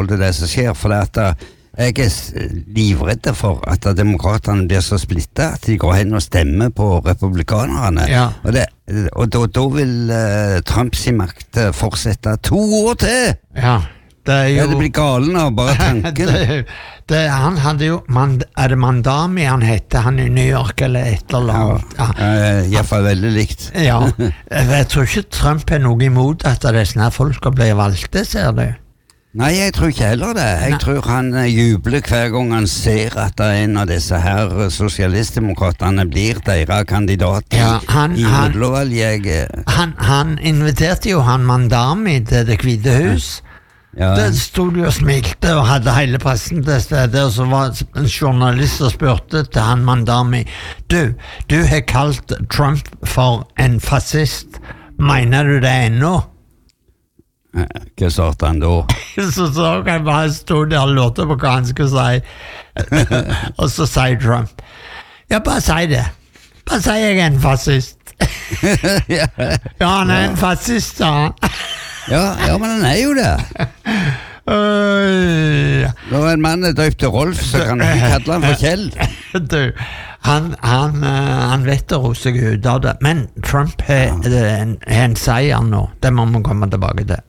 forhold til det som skjer, for jeg livredd for at demokraterne blir så splittet at de går hen og stemmer på republikanerne. Og da vil Trumps makt fortsette 2 år til. Det blir galen av bare tanken. Han hadde jo, det Mandami han hette, han I New York eller et eller annet. I hvert fall veldig likt. Jeg tror ikke Trump noe imot at disse folk skal bli valgte, ser du. Nei, jeg tror ikke heller det. Jeg tror han jubler hver gang han ser at en av disse her sosialistdemokraterne blir deres kandidat I hovedvalget. Han inviterte jo han Mandami til Det hvite hus. Det stod jo og smilte og hadde hele pressen til stedet, og så var en journalist og spurte til han Mandami, du har kalt Trump for en fascist, mener du det ennå? Hva sa han da? Så jeg bare stod der og lurte på hva han skulle si, og så sier Trump, bare si det, bare si jeg en fascist. Han en fascist, sa han. Ja, men han jo det. Når en mann døpt til Rolf, så kan du ikke kalle han for Kjell. Han vet å rose seg ut av det, men Trump har en seier nå, det må man komme tilbake til.